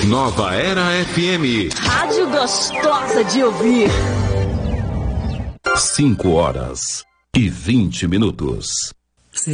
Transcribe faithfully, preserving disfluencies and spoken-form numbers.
Nova Era F M. Rádio gostosa de ouvir. Cinco horas e vinte minutos.